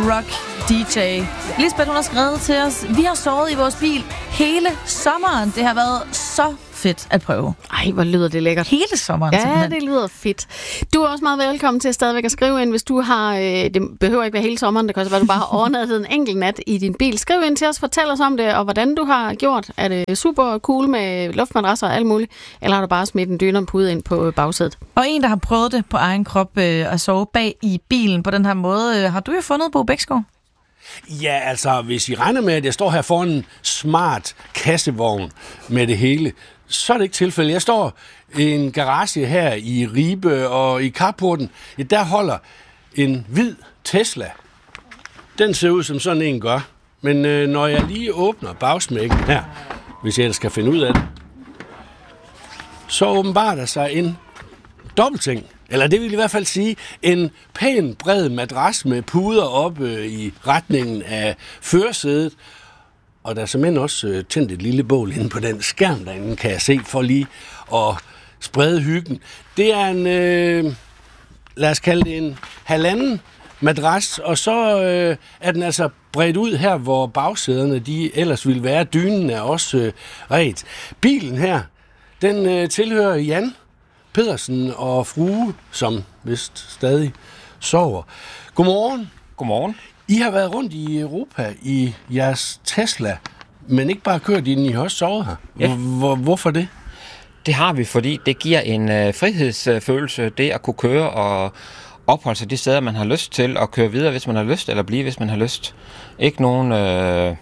rock DJ. Lisbeth, hun har skrevet til os: vi har sovet i vores bil hele sommeren. Det har været så fedt at prøve. Ej, hvor lyder det lækkert. Hele sommeren, ja, simpelthen. Det lyder fedt. Du er også meget velkommen til stadigvæk at skrive ind, hvis du har... det behøver ikke være hele sommeren, det kan også være, at du bare har overnattet en enkelt nat i din bil. Skriv ind til os, fortæl os om det, og hvordan du har gjort. Er det super cool med luftmadrasser og alt muligt, eller har du bare smidt en dynerpude ind på bagsædet? Og en, der har prøvet det på egen krop at sove bag i bilen på den her måde, har du jo fundet, Bo Bæksgaard? Ja, altså, hvis I regner med, at jeg står her foran en smart kassevogn med det hele, så er det ikke tilfældet. Jeg står i en garage her i Ribe, og i carporten, ja, der holder en hvid Tesla. Den ser ud, som sådan en gør. Men når jeg lige åbner bagsmækken her, hvis jeg skal finde ud af det, så åbenbarer der sig en dobbeltseng. Eller det vil i hvert fald sige, en pæn bred madras med puder oppe i retningen af førersædet. Og der er simpelthen også tændt et lille bål inde på den skærm derinde, kan jeg se, for lige at sprede hyggen. Det er en, lad os kalde det en halvanden madras, og så er den altså bredt ud her, hvor bagsæderne de ellers ville være. Dynen er også redt. Bilen her, den tilhører Jan Pedersen og frue, som vist stadig sover. Godmorgen. Godmorgen. I har været rundt i Europa i jeres Tesla, men ikke bare kørt i den, I har også sovet her. Ja. Hvorfor det? Det har vi, fordi det giver en frihedsfølelse, det at kunne køre og opholde sig de steder, man har lyst til, og køre videre, hvis man har lyst, eller blive, hvis man har lyst. Ikke nogen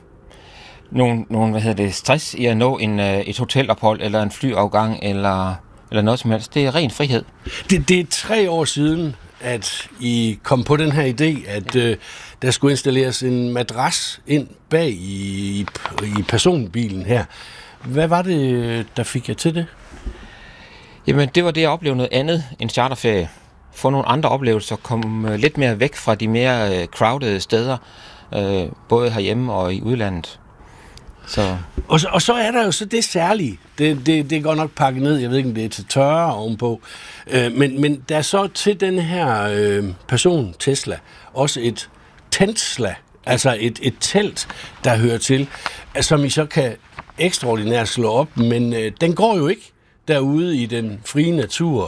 stress i at nå et hotelophold, eller en flyafgang, eller noget som helst. Det er ren frihed. Det er 3 år siden, at I kom på den her idé, at der skulle installeres en madras ind bag i personbilen her. Hvad var det, der fik jer til det? Jamen, det var det at opleve noget andet end charterferie. Få nogle andre oplevelser, komme lidt mere væk fra de mere crowded steder, både herhjemme og i udlandet. Og så er der jo så det særlige. Det er godt nok pakket ned. Jeg ved ikke, om det er til tørre ovenpå. Men der er så til den her person, Tesla, også et tentsla, altså et telt, der hører til, som I så kan ekstraordinært slå op, men den går jo ikke derude i den frie natur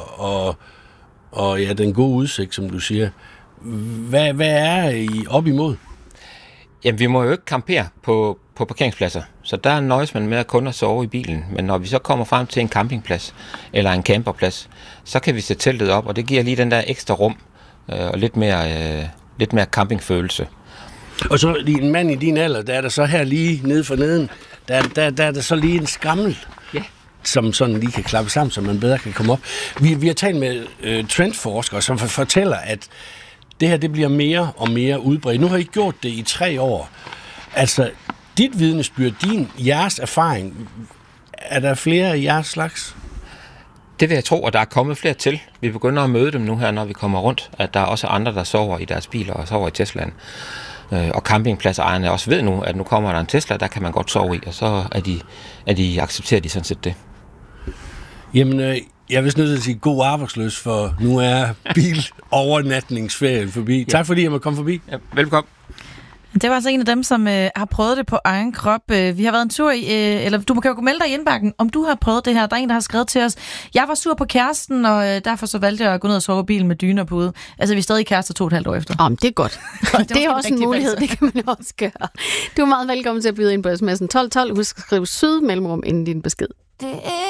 og ja, den gode udsigt, som du siger. Hvad er I op imod? Jamen, vi må jo ikke campere på parkeringspladser, så der nøjes man med at kun at sove i bilen. Men når vi så kommer frem til en campingplads eller en camperplads, så kan vi sætte teltet op, og det giver lige den der ekstra rum og lidt mere campingfølelse. Og så en mand i din alder, der er der så her lige nede for neden, der er der så lige en skammel, ja, som sådan lige kan klappe sammen, så man bedre kan komme op. Vi har talt med trendforskere, som fortæller, at det her det bliver mere og mere udbredt. Nu har I gjort det i 3 år. Altså, dit vidnesbyrd, jeres erfaring, er der flere af jeres slags? Det vil jeg tro, at der er kommet flere til. Vi begynder at møde dem nu her, når vi kommer rundt, at der er også andre, der sover i deres biler og sover i Teslaen. Og campingpladsejerne også ved nu, at nu kommer der en Tesla, der kan man godt sove i, og så accepterer de sådan set det. Jamen, jeg er vist nødt til at sige god arbejdsløs, for nu er bilovernatningsferien forbi. Ja. Tak fordi jeg måtte komme forbi. Ja, velkommen. Det var altså en af dem, som har prøvet det på egen krop. Vi har været en tur i, eller du kan jo melde dig i indbakken, om du har prøvet det her. Der er en, der har skrevet til os: jeg var sur på kæresten, og derfor så valgte jeg at gå ned og sove i bilen med dyner på ude. Altså, vi er stadig kærester 2,5 år efter. Det er godt. Det er også en mulighed, det kan man også gøre. Du er meget velkommen til at byde ind på sms'en 1212. Husk at skrive syd mellemrum inden din besked.